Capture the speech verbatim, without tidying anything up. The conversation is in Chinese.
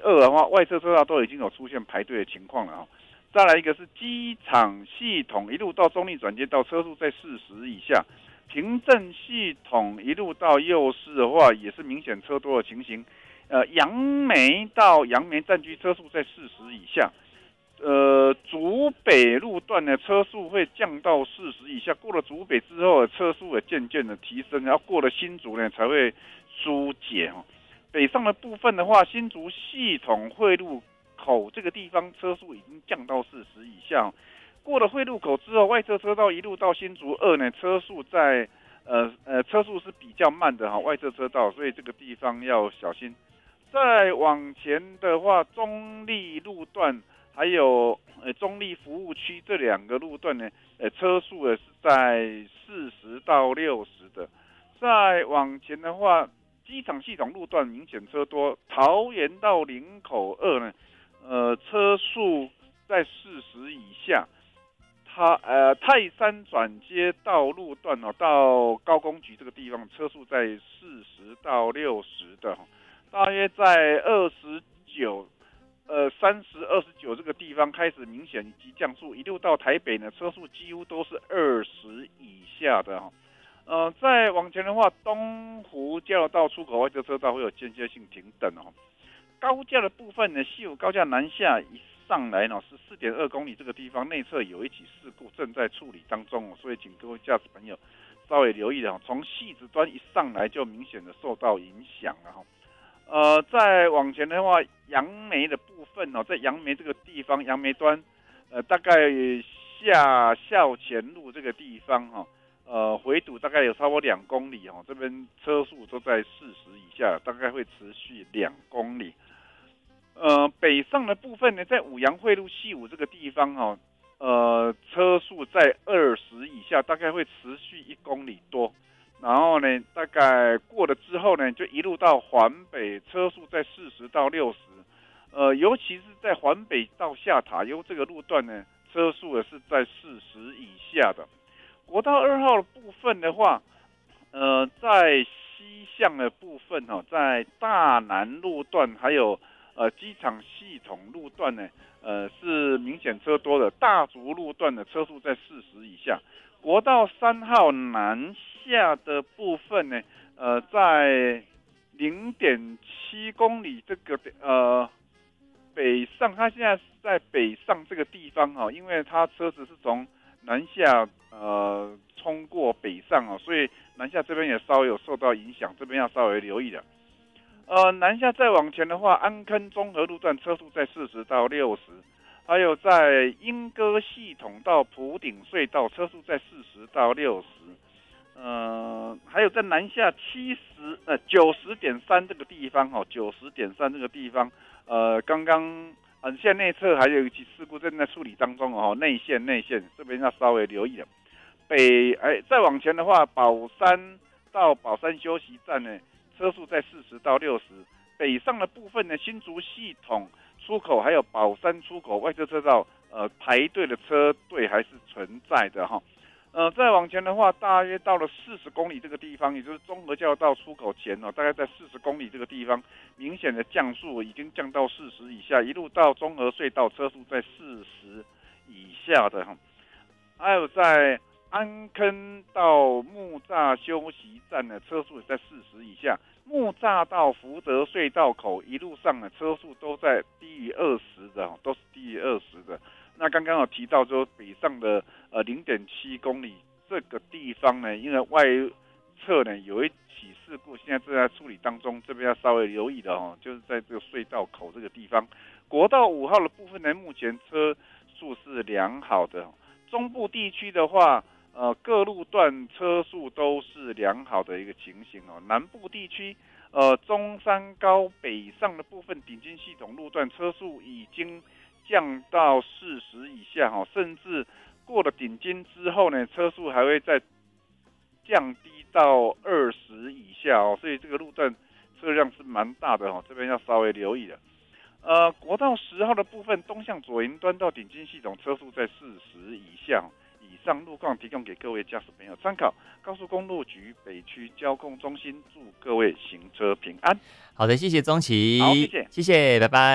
二的话，外侧车道都已经有出现排队的情况了哈。再来一个是机场系统一路到中立转接道，车速在四十以下。平镇系统一路到右市的话，也是明显车多的情形。呃，杨梅到杨梅站区车速在四十以下。呃，竹北路段的车速会降到四十以下，过了竹北之后，车速也渐渐的提升，然后过了新竹呢才会疏解哈。北上的部分的话，新竹系统汇入口这个地方车速已经降到四十以下，过了汇入口之后，外侧车道一路到新竹二呢，车速在呃呃车速是比较慢的哈，外侧车道，所以这个地方要小心。再往前的话，中立路段。还有呃中立服务区这两个路段呢，呃车速也是在四十到六十的。再往前的话，机场系统路段明显车多，桃园到林口二呢，呃车速在四十以下。它呃泰山转接道路段哦，到高工局这个地方车速在四十到六十的，大约在二十九。呃，三十、二十九这个地方开始明显急降速，一路到台北呢，车速几乎都是二十以下的哈。呃，再往前的话，东湖交流道出口外侧车道会有间歇性停等哦。高架的部分呢，西武高架南下一上来呢是 四点二公里，这个地方内侧有一起事故正在处理当中哦，所以请各位驾驶朋友稍微留意的哦。从汐止端一上来就明显的受到影响了哈。呃，再往前的话，杨梅的部分哦，在杨梅这个地方，杨梅端，呃，大概下校前路这个地方哈、哦，呃，回堵大概有超过两公里哦，这边车速都在四十以下，大概会持续两公里。呃，北上的部分呢，在五杨汇路西武这个地方哦，呃，车速在二十以下，大概会持续一公里多。然后呢，大概过了之后呢，就一路到环北，车速在四十到六十，呃，尤其是在环北到下塔悠这个路段呢，车速也是在四十以下的。国道二号的部分的话，呃，在西向的部分哦，在大南路段还有呃机场系统路段呢，呃是明显车多的。大竹路段的车速在四十以下。国道三号南下的部分呢，呃，在零点七公里这个呃北上，它现在是在北上这个地方哈、哦，因为它车子是从南下呃冲过北上哦，所以南下这边也稍微有受到影响，这边要稍微留意的。呃，南下再往前的话，安坑综合路段车速在四十到六十。还有在莺歌系统到埔顶隧道，车速在四十到六十，呃，还有在南下七十呃九十点三这个地方哦，九十点三这个地方，呃，刚刚本线内侧还有一起事故正在处理当中哦，内线内线这边要稍微留意的。北哎再往前的话，宝山到宝山休息站呢，车速在四十到六十。北上的部分呢，新竹系统出口还有宝山出口外侧车道，呃，排队的车队还是存在的哈。呃，再往前的话，大约到了四十公里这个地方，也就是中和交流道出口前哦，大概在四十公里这个地方，明显的降速已经降到四十以下，一路到中和隧道车速在四十以下的哈。还有在安坑到木栅休息站的车速也在四十以下。木栅到福德隧道口一路上的车速都在低于二十的，都是低于二十的。那刚刚有提到说北上的呃零点七公里这个地方呢，因为外侧呢有一起事故，现在正在处理当中，这边要稍微留意的哦，就是在这个隧道口这个地方。国道五号的部分呢，目前车速是良好的。中部地区的话，呃，各路段车速都是良好的一个情形哦。南部地区，呃，中山高北上的部分顶尖系统路段车速已经降到四十以下哈、哦，甚至过了顶尖之后呢，车速还会再降低到二十以下哦。所以这个路段车辆是蛮大的哦，这边要稍微留意的。呃，国道十号的部分，东向左营端到顶尖系统车速在四十以下。以上路况提供给各位驾驶朋友参考。高速公路局北区交控中心祝各位行车平安。 好的，谢谢宗好，谢奇， 谢， 谢谢，拜拜。